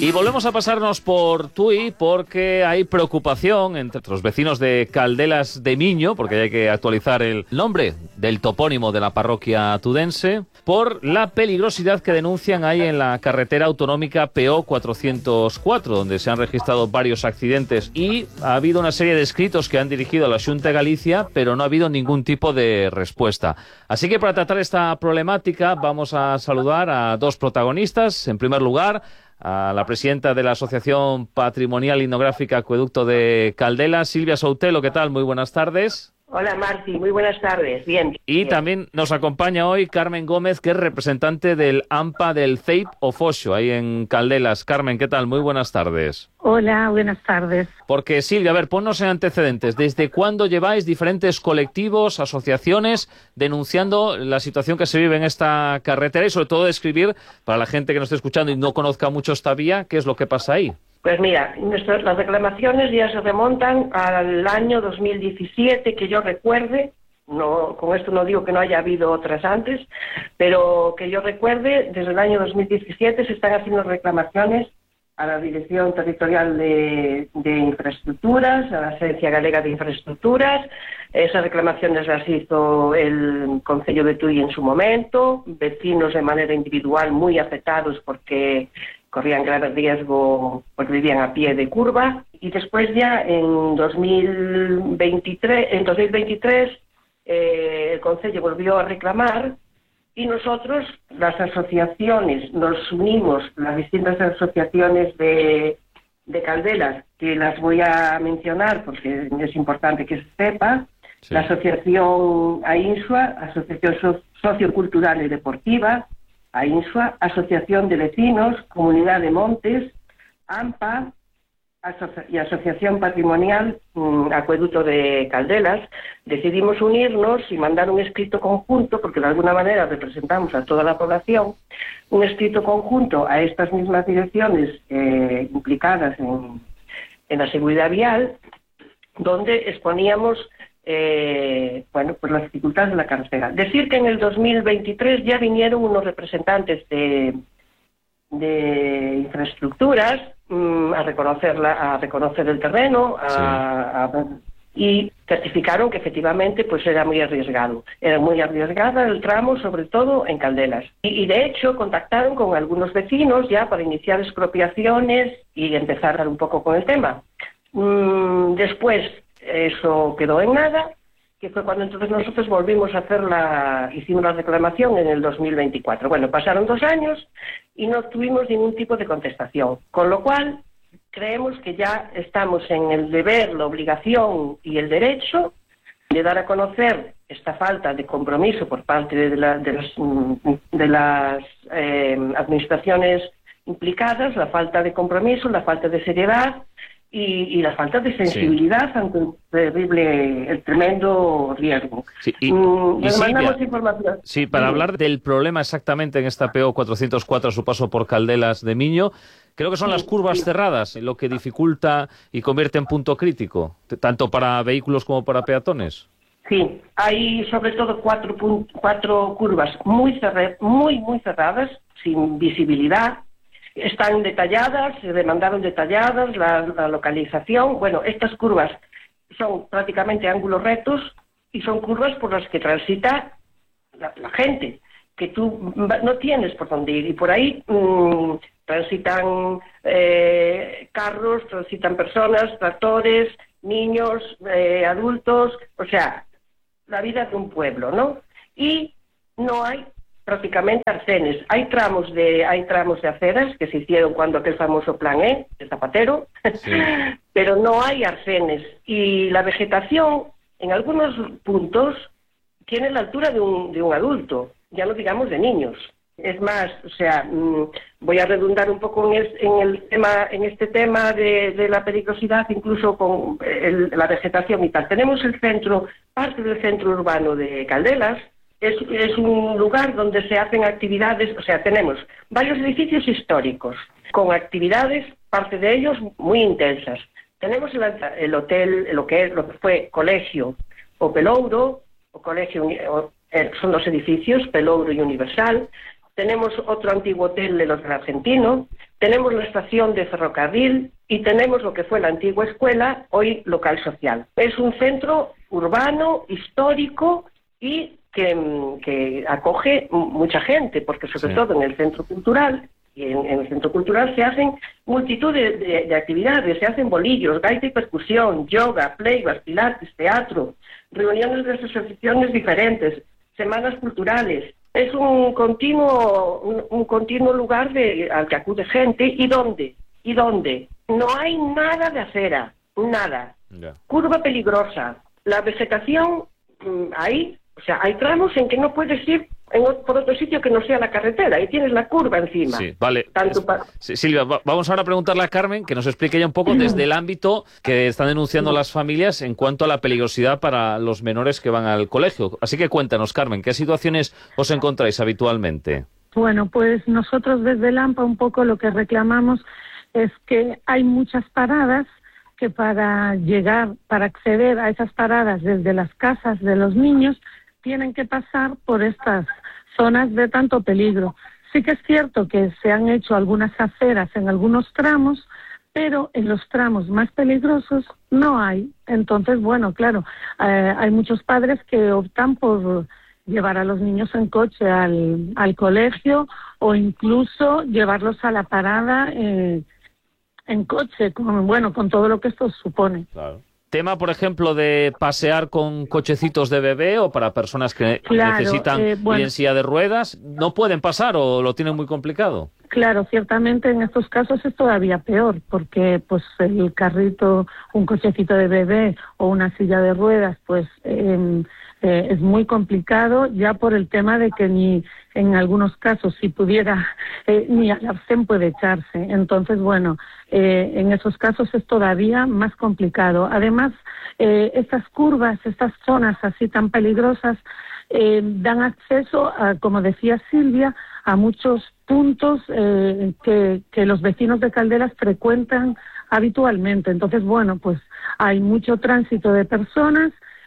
Y volvemos a pasarnos por Tui porque hay preocupación entre los vecinos de Caldelas de Miño, porque hay que actualizar el nombre del topónimo de la parroquia tudense, por la peligrosidad que denuncian ahí en la carretera autonómica PO 404, donde se han registrado varios accidentes y ha habido una serie de escritos que han dirigido a la Xunta de Galicia, pero no ha habido ningún tipo de respuesta. Así que para tratar esta problemática vamos a saludar a dos protagonistas. En primer lugar, a la presidenta de la Asociación Patrimonial Etnográfica Acueducto de Caldelas, Silvia Soutelo. ¿Qué tal? Muy buenas tardes. Hola, Marti, muy buenas tardes. Bien. Y también nos acompaña hoy Carmen Gómez, que es representante del AMPA del CEIP o Foxo, ahí en Caldelas. Carmen, ¿qué tal? Muy buenas tardes. Hola, buenas tardes. Porque, Silvia, a ver, ponnos en antecedentes. ¿Desde cuándo lleváis diferentes colectivos, asociaciones, denunciando la situación que se vive en esta carretera y, sobre todo, describir, para la gente que nos esté escuchando y no conozca mucho esta vía, qué es lo que pasa ahí? Pues mira, las reclamaciones ya se remontan al año 2017, que yo recuerde. No, con esto no digo que no haya habido otras antes, pero que yo recuerde, desde el año 2017 se están haciendo reclamaciones a la Dirección Territorial de Infraestructuras, a la Agencia Galega de Infraestructuras. Esas reclamaciones las hizo el Concello de Tui en su momento, vecinos de manera individual muy afectados porque corrían grave riesgo porque vivían a pie de curva, y después ya en 2023 el Concello volvió a reclamar y nosotros, las asociaciones, nos unimos, las distintas asociaciones de Caldelas, que las voy a mencionar porque es importante que se sepa. Sí. La Asociación AINSUA, Asociación Sociocultural y Deportiva, AINSUA, Asociación de Vecinos, Comunidad de Montes, AMPA y Asociación Patrimonial Acueducto de Caldelas, decidimos unirnos y mandar un escrito conjunto, porque de alguna manera representamos a toda la población, un escrito conjunto a estas mismas direcciones implicadas en la seguridad vial, donde exponíamos pues las dificultades de la carretera. Decir que en el 2023 ya vinieron unos representantes de infraestructuras a reconocer el terreno, y certificaron que efectivamente pues era muy arriesgado. Era muy arriesgada el tramo, sobre todo en Caldelas. Y de hecho contactaron con algunos vecinos ya para iniciar expropiaciones y empezar un poco con el tema. Después eso quedó en nada, que fue cuando entonces nosotros volvimos a hicimos la reclamación en el 2024. Bueno, pasaron 2 años y no tuvimos ningún tipo de contestación, con lo cual creemos que ya estamos en el deber, la obligación y el derecho de dar a conocer esta falta de compromiso por parte de las administraciones implicadas, la falta de compromiso, la falta de seriedad y la falta de sensibilidad ante el tremendo riesgo. Sí, y mandamos información. Sí, para hablar del problema exactamente en esta PO 404 a su paso por Caldelas de Miño, creo que son las curvas cerradas lo que dificulta y convierte en punto crítico, tanto para vehículos como para peatones. Sí, hay sobre todo 4 curvas muy cerradas, sin visibilidad. Están detalladas, se demandaron detalladas, la localización. Bueno, estas curvas son prácticamente ángulos rectos y son curvas por las que transita la gente, que tú no tienes por dónde ir. Y por ahí transitan carros, transitan personas, tractores, niños, adultos, o sea, la vida de un pueblo, ¿no? Y no hay prácticamente arcenes. Hay tramos de aceras que se hicieron cuando aquel famoso plan de Zapatero, sí. Pero no hay arcenes. Y la vegetación, en algunos puntos, tiene la altura de un adulto, ya no digamos de niños. Es más, o sea, voy a redundar un poco en este tema de la peligrosidad, incluso con la vegetación y tal. Tenemos parte del centro urbano de Caldelas. Es un lugar donde se hacen actividades, o sea, tenemos varios edificios históricos con actividades, parte de ellos muy intensas. Tenemos el hotel, lo que fue Colegio o Pelouro, o Colegio, son 2 edificios, Pelouro y Universal. Tenemos otro antiguo hotel de los del Argentino. tenemos la estación de ferrocarril y tenemos lo que fue la antigua escuela, hoy local social. Es un centro urbano, histórico y que acoge mucha gente, porque sobre todo en el centro cultural, y en el centro cultural se hacen multitud de actividades, se hacen bolillos, gaita y percusión, yoga, playback, pilates, teatro, reuniones de asociaciones diferentes, semanas culturales. Es un continuo lugar al que acude gente. ¿Y dónde? No hay nada de acera, nada. Yeah. Curva peligrosa. La vegetación, hay tramos en que no puedes ir por otro sitio que no sea la carretera, y tienes la curva encima. Sí, vale. Silvia, vamos ahora a preguntarle a Carmen que nos explique ya un poco desde el ámbito que están denunciando las familias en cuanto a la peligrosidad para los menores que van al colegio. Así que cuéntanos, Carmen, ¿qué situaciones os encontráis habitualmente? Bueno, pues nosotros desde el AMPA un poco lo que reclamamos es que hay muchas paradas que para acceder a esas paradas desde las casas de los niños tienen que pasar por estas zonas de tanto peligro. Sí que es cierto que se han hecho algunas aceras en algunos tramos, pero en los tramos más peligrosos no hay. Entonces, bueno, claro, hay muchos padres que optan por llevar a los niños en coche al colegio o incluso llevarlos a la parada en coche, con todo lo que esto supone. Claro. Tema, por ejemplo, de pasear con cochecitos de bebé o para personas que necesitan ir en silla de ruedas, ¿no pueden pasar o lo tienen muy complicado? Claro, ciertamente en estos casos es todavía peor, porque pues el carrito, un cochecito de bebé o una silla de ruedas, pues es muy complicado ya por el tema de que ni en algunos casos, si pudiera, ni al arcén puede echarse. Entonces, bueno, en esos casos es todavía más complicado. Además, estas curvas, estas zonas así tan peligrosas, dan acceso, como decía Silvia, a muchos puntos que los vecinos de Caldelas frecuentan habitualmente. Entonces, bueno, pues hay mucho tránsito de personas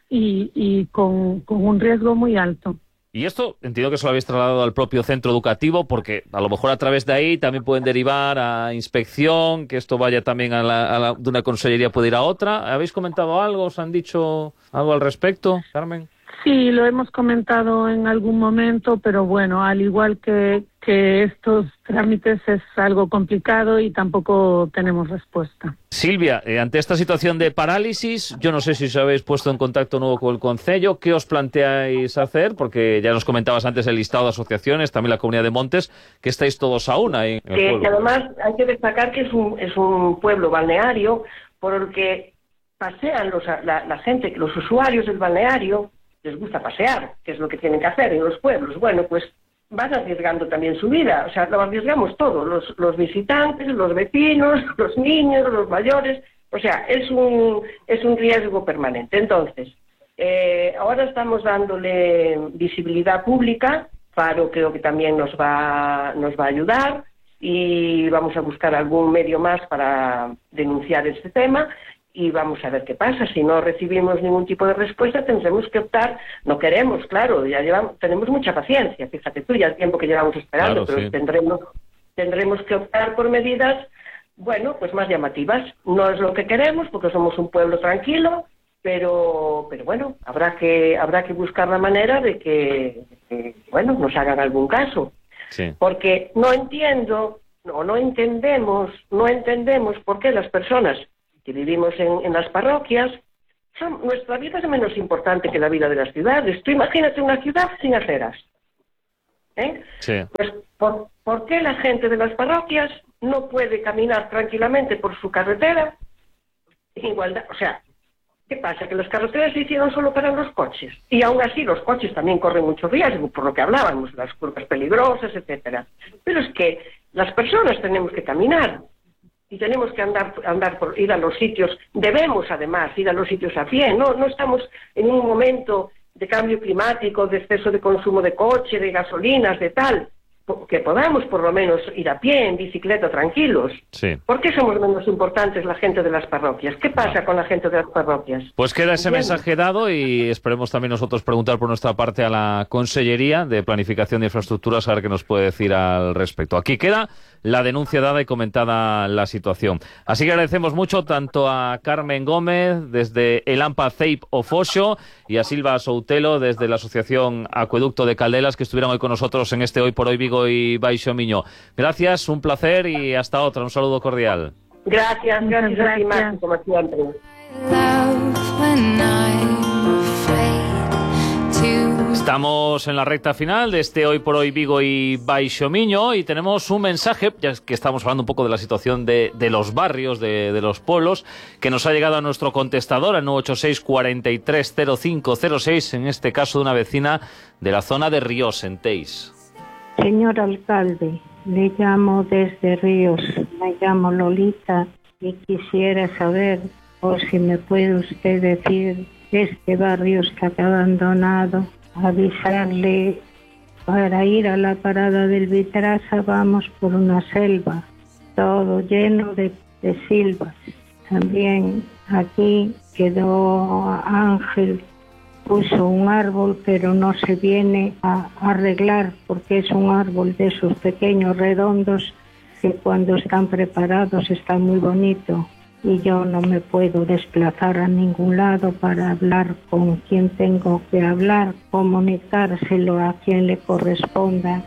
y con un riesgo muy alto. Y esto entiendo que se lo habéis trasladado al propio centro educativo, porque a lo mejor a través de ahí también pueden derivar a inspección, que esto vaya también de una consellería puede ir a otra. ¿Habéis comentado algo? ¿Os han dicho algo al respecto, Carmen? Sí, lo hemos comentado en algún momento, pero bueno, al igual que estos trámites es algo complicado y tampoco tenemos respuesta. Silvia, ante esta situación de parálisis, yo no sé si os habéis puesto en contacto nuevo con el Concello, ¿qué os planteáis hacer? Porque ya nos comentabas antes el listado de asociaciones, también la Comunidad de Montes, que estáis todos a una ahí en el pueblo. Que además hay que destacar que es un pueblo balneario por el que pasean la gente, los usuarios del balneario, les gusta pasear, que es lo que tienen que hacer en los pueblos. Bueno, pues van arriesgando también su vida, o sea, lo arriesgamos todos, los visitantes, los vecinos, los niños, los mayores, o sea, es un riesgo permanente. Entonces, ahora estamos dándole visibilidad pública, Faro creo que también nos va a ayudar, y vamos a buscar algún medio más para denunciar este tema, y vamos a ver qué pasa. Si no recibimos ningún tipo de respuesta, tendremos que optar. No queremos, claro, tenemos mucha paciencia, fíjate tú, ya el tiempo que llevamos esperando, claro, pero sí. tendremos que optar por medidas, bueno, pues más llamativas. No es lo que queremos, porque somos un pueblo tranquilo, pero bueno, habrá que buscar la manera de que nos hagan algún caso. Sí. Porque no entendemos por qué las personas que vivimos en las parroquias, nuestra vida es menos importante que la vida de las ciudades. Tú imagínate una ciudad sin aceras. Sí. Pues, ¿por qué la gente de las parroquias no puede caminar tranquilamente por su carretera? Igualdad, o sea, ¿qué pasa? Que las carreteras se hicieron solo para los coches. Y aún así los coches también corren mucho riesgo, por lo que hablábamos, las curvas peligrosas, etcétera. Pero es que las personas tenemos que caminar. Y tenemos que andar por ir a los sitios, debemos además ir a los sitios a pie, no estamos en un momento de cambio climático, de exceso de consumo de coche, de gasolinas, de tal. que podamos por lo menos ir a pie, en bicicleta, tranquilos. Sí. ¿Por qué somos menos importantes la gente de las parroquias? ¿Qué pasa con la gente de las parroquias? Pues queda ese ¿Entiendes? mensaje dado y esperemos también nosotros preguntar por nuestra parte a la Consellería de Planificación de Infraestructuras a ver qué nos puede decir al respecto. Aquí queda la denuncia dada y comentada la situación. Así que agradecemos mucho tanto a Carmen Gómez desde el AMPA CEIP o Foxo y a Silva Soutelo desde la Asociación Acueducto de Caldelas que estuvieron hoy con nosotros en este Hoy por Hoy Vigo y Baixo Miño. Gracias, un placer y hasta otra. Un saludo cordial. Gracias a ti, Marco, como siempre. Estamos en la recta final de este Hoy por Hoy Vigo y Baixo Miño y tenemos un mensaje, ya que estamos hablando un poco de la situación de los barrios, de los pueblos, que nos ha llegado a nuestro contestador, al 986 430506, en este caso de una vecina de la zona de Ríos, en Teis. Señor alcalde, le llamo desde Ríos, me llamo Lolita y quisiera saber, o si me puede usted decir, este barrio está abandonado, avisarle para ir a la parada del Vitrasa, vamos por una selva, todo lleno de silvas. También aquí quedó Ángel, puso un árbol, pero no se viene a arreglar porque es un árbol de esos pequeños redondos que cuando están preparados está muy bonito. Y yo no me puedo desplazar a ningún lado para hablar con quien tengo que hablar, comunicárselo a quien le corresponda.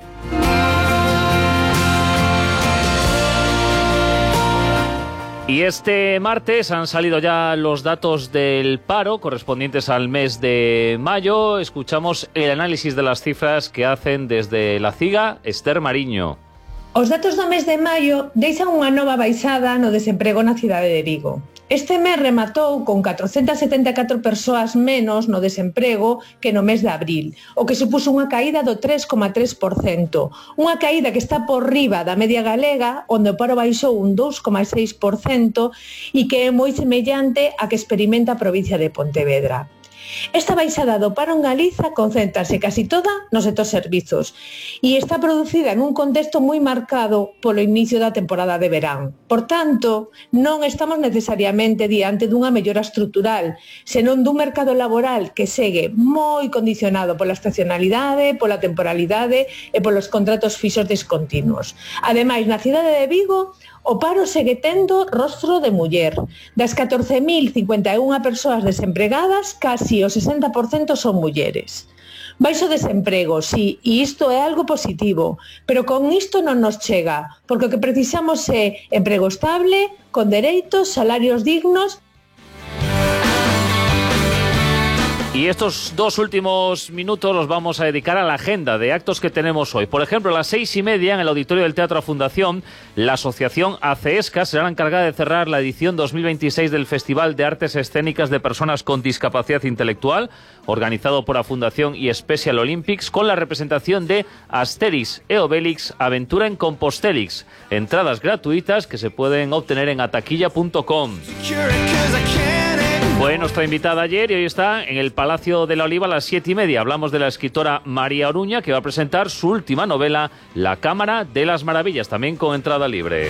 Y este martes han salido ya los datos del paro correspondientes al mes de mayo. Escuchamos el análisis de las cifras que hacen desde la CIGA, Esther Mariño. Os datos do mes de maio deixan unha nova baixada no desemprego na cidade de Vigo. Este mes rematou con 474 persoas menos no desemprego que no mes de abril, o que supuso unha caída do 3,3%, unha caída que está por riba da media galega, onde o paro baixou un 2,6% e que é moi semellante a que experimenta a provincia de Pontevedra. Esta baixada do paro en Galiza concéntrase casi toda no sector servizos e está producida en un contexto moi marcado polo inicio da temporada de verán. Por tanto, non estamos necesariamente diante dunha mellora estrutural, senón dun mercado laboral que segue moi condicionado pola estacionalidade, pola temporalidade e polos contratos fixos descontinuos. Ademais, na cidade de Vigo, o paro segue tendo rostro de muller. Das 14.051 persoas desempregadas, casi o 60% son mulleres. Baixo desemprego, sí, e isto é algo positivo, pero con isto non nos chega, porque o que precisamos é emprego estable, con dereitos, salarios dignos. Y estos dos últimos minutos los vamos a dedicar a la agenda de actos que tenemos hoy. Por ejemplo, a las 6:30 en el auditorio del Teatro Fundación, la asociación ACESCA será la encargada de cerrar la edición 2026 del Festival de Artes Escénicas de Personas con Discapacidad Intelectual, organizado por la Fundación y Special Olympics, con la representación de Asterix e Obelix, Aventura en Compostelix. Entradas gratuitas que se pueden obtener en ataquilla.com. Fue nuestra invitada ayer y hoy está en el Palacio de la Oliva a las 7:30. Hablamos de la escritora María Oruña, que va a presentar su última novela, La Cámara de las Maravillas, también con entrada libre.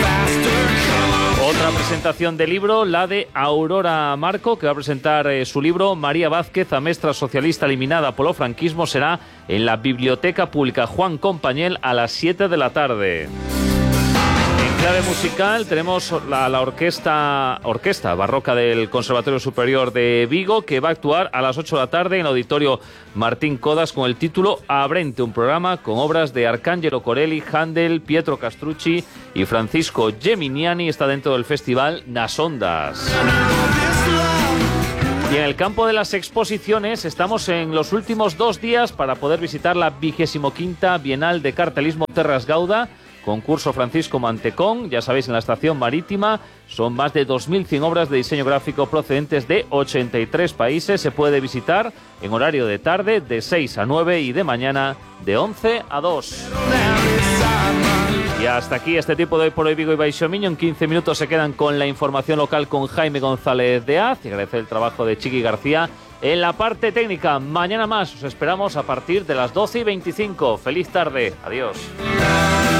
Otra presentación de libro, la de Aurora Marco, que va a presentar su libro María Vázquez, a mestra socialista eliminada polo franquismo, será en la Biblioteca Pública Juan Compañel a las 7 de la tarde. En clave musical tenemos la orquesta barroca del Conservatorio Superior de Vigo, que va a actuar a las 8 de la tarde en el Auditorio Martín Codas con el título Abrente, un programa con obras de Arcangelo Corelli, Handel, Pietro Castrucci y Francisco Geminiani. Está dentro del festival Nas Ondas. Y en el campo de las exposiciones estamos en los últimos 2 días para poder visitar la 25ª Bienal de Cartelismo Terras Gauda, concurso Francisco Mantecón. Ya sabéis, en la estación marítima son más de 2.100 obras de diseño gráfico procedentes de 83 países. Se puede visitar en horario de tarde de 6 a 9 y de mañana de 11 a 2. Y hasta aquí este tipo de Hoy por Hoy Vigo y Baixo Miño. En 15 minutos se quedan con la información local con Jaime González de Az. Y agradecer el trabajo de Chiqui García en la parte técnica. Mañana más, os esperamos a partir de las 12:25. Feliz tarde, adiós.